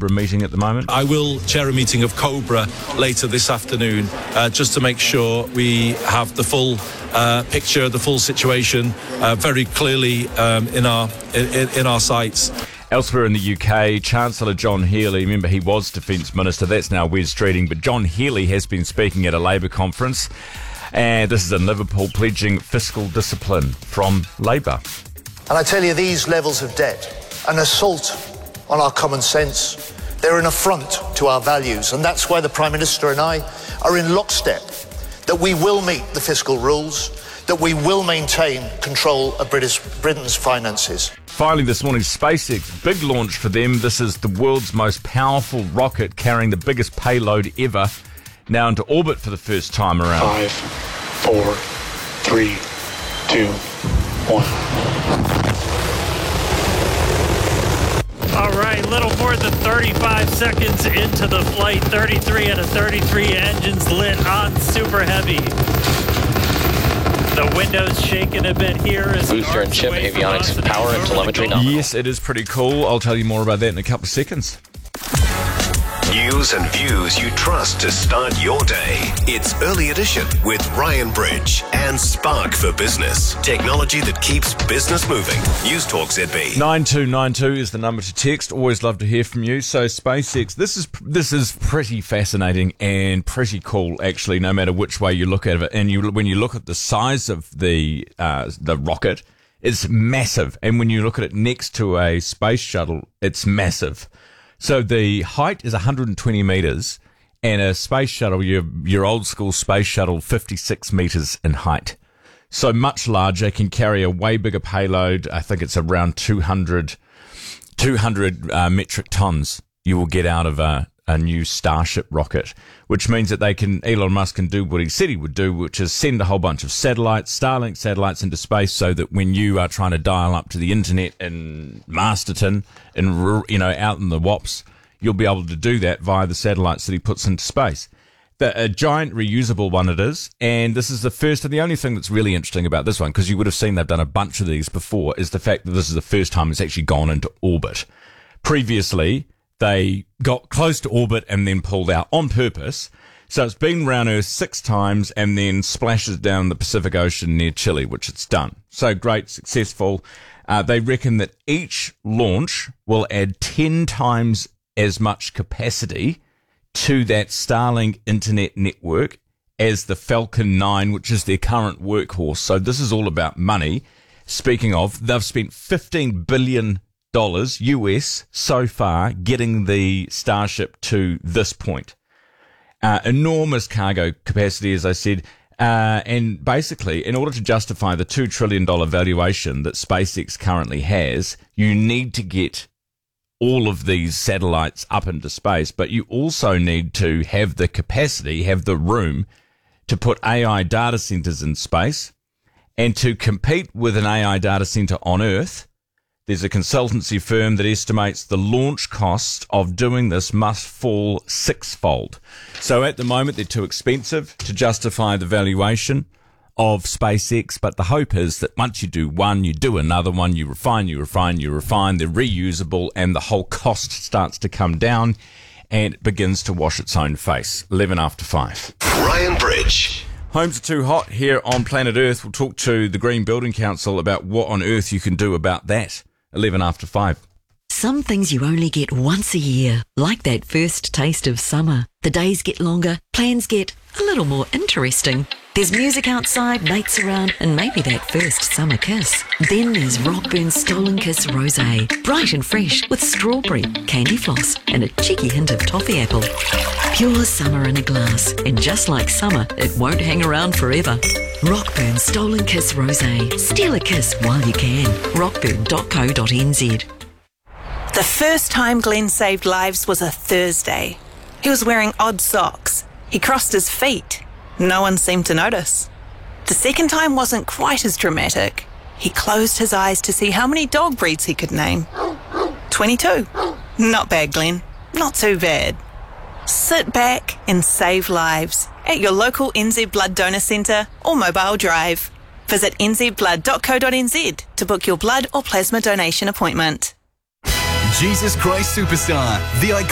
Cobra meeting at the moment? I will chair a meeting of Cobra later this afternoon, just to make sure we have the full picture, the full situation, very clearly in our sights. Elsewhere in the UK, Chancellor John Healey, remember he was Defence Minister, that's now Wes Streeting, but John Healey has been speaking at a Labour conference, and this is in Liverpool, pledging fiscal discipline from Labour. And I tell you, these levels of debt, an assault on our common sense, they're an affront to our values, and that's why the Prime Minister and I are in lockstep, that we will meet the fiscal rules, that we will maintain control of Britain's finances. Finally this morning, SpaceX, big launch for them. This is the world's most powerful rocket carrying the biggest payload ever, now into orbit for the first time around. 5, 4, 3, 2, 1. All right, little more than 35 seconds into the flight. 33 out of 33 engines lit on Super Heavy. The window's shaking a bit here. As booster and chip, avionics, power and telemetry nominal. Yes, it is pretty cool. I'll tell you more about that in a couple of seconds. News and views you trust to start your day. It's Early Edition with Ryan Bridge and Spark for Business. Technology that keeps business moving. News Talk ZB. 9292 is the number to text. Always love to hear from you. So SpaceX, this is pretty fascinating and pretty cool, actually, no matter which way you look at it. And when you look at the size of the rocket, it's massive. And when you look at it next to a space shuttle, it's massive. So the height is 120 metres, and a space shuttle, your old school space shuttle, 56 metres in height. So much larger, can carry a way bigger payload. I think it's around 200 metric tons you will get out of a new Starship rocket, which means that Elon Musk can do what he said he would do, which is send a whole bunch of satellites, Starlink satellites into space, so that when you are trying to dial up to the internet in Masterton and out in the WAPs, you'll be able to do that via the satellites that he puts into space. A giant reusable one it is, and this is the first, and the only thing that's really interesting about this one, because you would have seen they've done a bunch of these before, is the fact that this is the first time it's actually gone into orbit. Previously, they got close to orbit and then pulled out on purpose. So it's been around Earth 6 times and then splashes down the Pacific Ocean near Chile, which it's done. So great, successful. They reckon that each launch will add 10 times as much capacity to that Starlink internet network as the Falcon 9, which is their current workhorse. So this is all about money. Speaking of, they've spent $15 billion US so far getting the Starship to this point. Enormous cargo capacity, as I said. And basically, in order to justify the $2 trillion valuation that SpaceX currently has, you need to get all of these satellites up into space, but you also need to have the capacity, have the room to put AI data centers in space. And to compete with an AI data center on Earth, there's a consultancy firm that estimates the launch cost of doing this must fall 6-fold. So at the moment, they're too expensive to justify the valuation of SpaceX, but the hope is that once you do one, you do another one, you refine, they're reusable, and the whole cost starts to come down and it begins to wash its own face. 11 after 5. Ryan Bridge. Homes are too hot here on planet Earth. We'll talk to the Green Building Council about what on earth you can do about that. 11 after 5. Some things you only get once a year, like that first taste of summer. The days get longer, plans get a little more interesting. There's music outside, mates around, and maybe that first summer kiss. Then there's Rockburn's Stolen Kiss Rosé, bright and fresh with strawberry, candy floss, and a cheeky hint of toffee apple. Pure summer in a glass, and just like summer, it won't hang around forever. Rockburn Stolen Kiss Rosé. Steal a kiss while you can. Rockburn.co.nz. The first time Glenn saved lives was a Thursday. He was wearing odd socks. He crossed his feet. No one seemed to notice. The second time wasn't quite as dramatic. He closed his eyes to see how many dog breeds he could name. 22. Not bad, Glenn. Not too bad. Sit back and save lives at your local NZ Blood Donor Centre or mobile drive. Visit nzblood.co.nz to book your blood or plasma donation appointment. Jesus Christ Superstar, the